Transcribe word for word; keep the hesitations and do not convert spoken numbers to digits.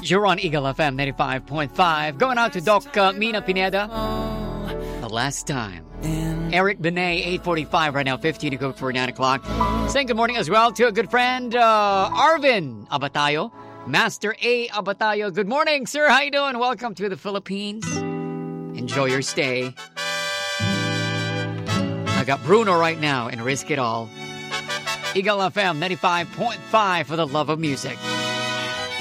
You're on Eagle F M ninety-five point five. Going out to Doc uh, Mina Pineda. The last time. Eric Benet, eight forty-five right now, fifteen to go for nine o'clock. Saying good morning as well to a good friend, uh, Arvin Abatayo. Master A. Abatayo. Good morning, sir. How you doing? Welcome to the Philippines. Enjoy your stay. I got Bruno right now and Risk It All. Eagle F M ninety-five point five for the love of music.